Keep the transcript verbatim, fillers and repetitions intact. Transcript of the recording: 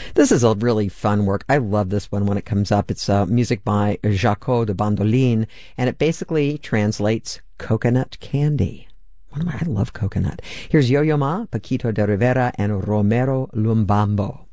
This is a really fun work. I love this one when it comes up. It's uh, music by Jaco de Bandoline, and it basically translates coconut candy. One of my, I love coconut. Here's Yo-Yo Ma, Paquito de Rivera, and Romero Lumbambo.